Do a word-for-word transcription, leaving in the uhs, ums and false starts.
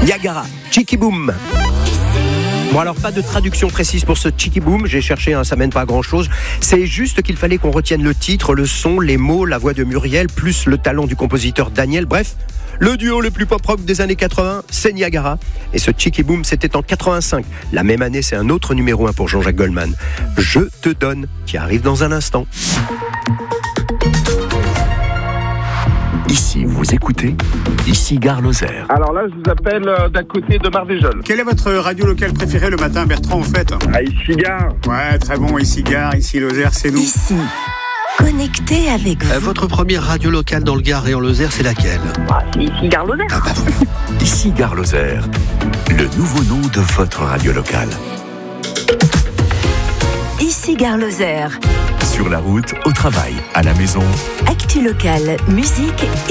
Niagara, Cheeky Boom. Bon alors pas de traduction précise pour ce Cheeky Boom, j'ai cherché, hein, ça mène pas à grand chose. C'est juste qu'il fallait qu'on retienne le titre, le son, les mots, la voix de Muriel, plus le talent du compositeur Daniel, bref. Le duo le plus pop-rock des années quatre-vingts, c'est Niagara. Et ce Cheeky Boom, c'était en quatre-vingt-cinq. La même année, c'est un autre numéro un pour Jean-Jacques Goldman. Je te donne, qui arrive dans un instant. Ici, vous écoutez Ici Gare Lozère. Alors là, je vous appelle euh, d'à côté de Marvejols. Quelle est votre radio locale préférée le matin, Bertrand, en fait? À Ici Gare. Ouais, très bon, Ici Gare, ici Lozère, c'est nous. Ici, connecté avec vous. Euh, votre première radio locale dans le Gard et en Lozère, c'est laquelle? Ah, c'est Ici Gare Lozère. Ah bah voilà. Ici Gare Lozère, le nouveau nom de votre radio locale. Ici Gare Lozère. Sur la route, au travail, à la maison. Actu locale, musique et